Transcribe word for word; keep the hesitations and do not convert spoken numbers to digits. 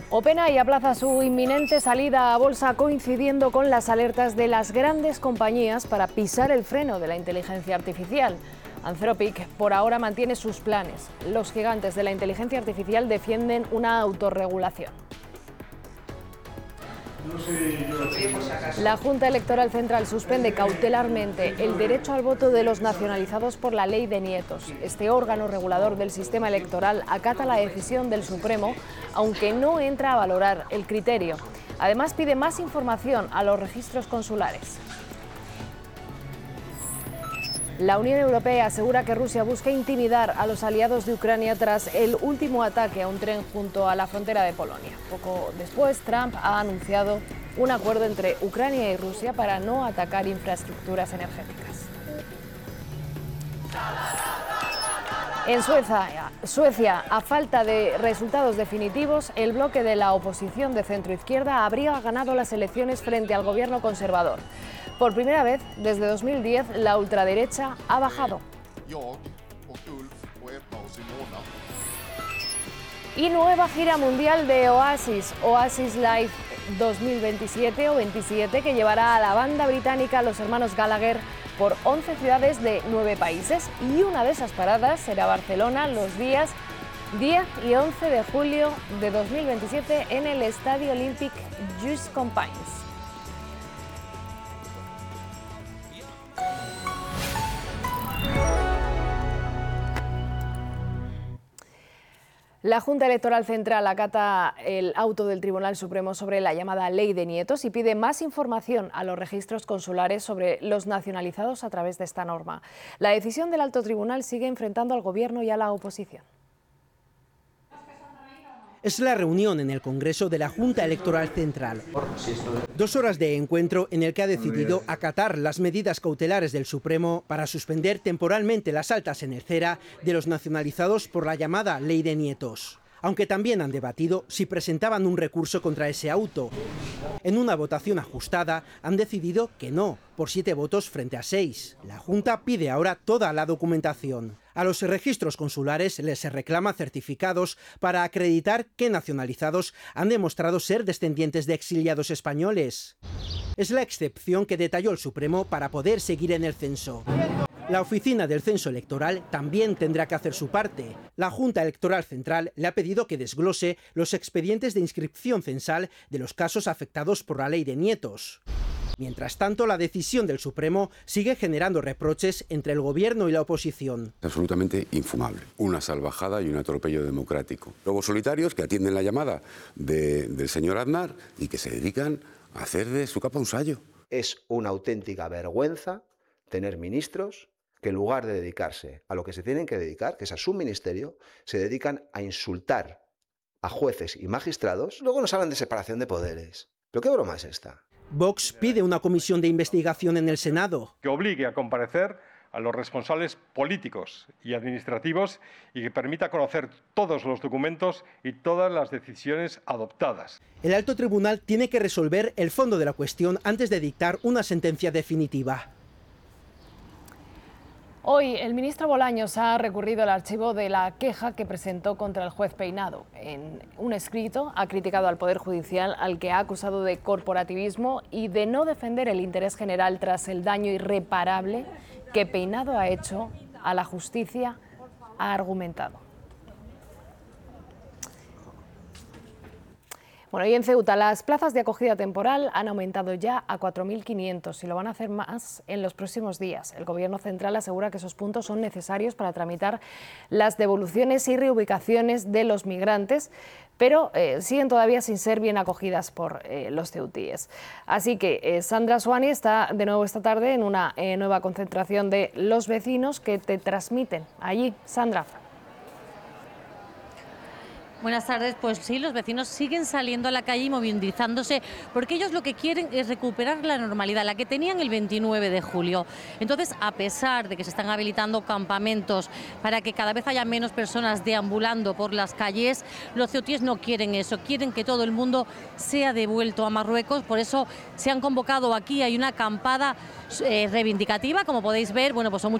OpenAI aplaza su inminente salida a bolsa coincidiendo con las alertas de las grandes compañías para pisar el freno de la inteligencia artificial. Anthropic por ahora mantiene sus planes. Los gigantes de la inteligencia artificial defienden una autorregulación. La Junta Electoral Central suspende cautelarmente el derecho al voto de los nacionalizados por la Ley de Nietos. Este órgano regulador del sistema electoral acata la decisión del Supremo, aunque no entra a valorar el criterio. Además, pide más información a los registros consulares. La Unión Europea asegura que Rusia busca intimidar a los aliados de Ucrania tras el último ataque a un tren junto a la frontera de Polonia. Poco después, Trump ha anunciado un acuerdo entre Ucrania y Rusia para no atacar infraestructuras energéticas. En Suecia, Suecia, a falta de resultados definitivos, el bloque de la oposición de centroizquierda habría ganado las elecciones frente al gobierno conservador. Por primera vez desde dos mil diez, la ultraderecha ha bajado. Y nueva gira mundial de Oasis, Oasis Live dos mil veintisiete o veintisiete, que llevará a la banda británica Los Hermanos Gallagher por once ciudades de nueve países, y una de esas paradas será Barcelona los días diez y once de julio de dos mil veintisiete en el Estadio Olímpic Lluís Companys. La Junta Electoral Central acata el auto del Tribunal Supremo sobre la llamada Ley de Nietos y pide más información a los registros consulares sobre los nacionalizados a través de esta norma. La decisión del Alto Tribunal sigue enfrentando al Gobierno y a la oposición. Es la reunión en el Congreso de la Junta Electoral Central. Dos horas de encuentro en el que ha decidido acatar las medidas cautelares del Supremo para suspender temporalmente las altas en el CERA de los nacionalizados por la llamada Ley de Nietos. Aunque también han debatido si presentaban un recurso contra ese auto. En una votación ajustada han decidido que no, por siete votos frente a seis. La Junta pide ahora toda la documentación. A los registros consulares les reclama certificados para acreditar que nacionalizados han demostrado ser descendientes de exiliados españoles. Es la excepción que detalló el Supremo para poder seguir en el censo. La Oficina del Censo Electoral también tendrá que hacer su parte. La Junta Electoral Central le ha pedido que desglose los expedientes de inscripción censal de los casos afectados por la Ley de Nietos. Mientras tanto, la decisión del Supremo sigue generando reproches entre el Gobierno y la oposición. Es absolutamente infumable. Una salvajada y un atropello democrático. Lobos solitarios que atienden la llamada de, del señor Aznar y que se dedican a hacer de su capa un sayo. Es una auténtica vergüenza tener ministros que en lugar de dedicarse a lo que se tienen que dedicar, que es a su ministerio, se dedican a insultar a jueces y magistrados. Luego nos hablan de separación de poderes. ¿Pero qué broma es esta? Vox pide una comisión de investigación en el Senado. Que obligue a comparecer a los responsables políticos y administrativos y que permita conocer todos los documentos y todas las decisiones adoptadas. El Alto Tribunal tiene que resolver el fondo de la cuestión antes de dictar una sentencia definitiva. Hoy el ministro Bolaños ha recurrido al archivo de la queja que presentó contra el juez Peinado. En un escrito ha criticado al Poder Judicial, al que ha acusado de corporativismo y de no defender el interés general tras el daño irreparable que Peinado ha hecho a la justicia, ha argumentado. Bueno, y en Ceuta las plazas de acogida temporal han aumentado ya a cuatro mil quinientos y lo van a hacer más en los próximos días. El Gobierno central asegura que esos puntos son necesarios para tramitar las devoluciones y reubicaciones de los migrantes, pero eh, siguen todavía sin ser bien acogidas por eh, los ceutíes. Así que eh, Sandra Suani está de nuevo esta tarde en una eh, nueva concentración de los vecinos que te transmiten allí. Sandra. Buenas tardes. Pues sí, los vecinos siguen saliendo a la calle y movilizándose porque ellos lo que quieren es recuperar la normalidad, la que tenían el veintinueve de julio. Entonces, a pesar de que se están habilitando campamentos para que cada vez haya menos personas deambulando por las calles, los ceutíes no quieren eso, quieren que todo el mundo sea devuelto a Marruecos. Por eso se han convocado aquí, hay una acampada eh, reivindicativa, como podéis ver. Bueno, pues son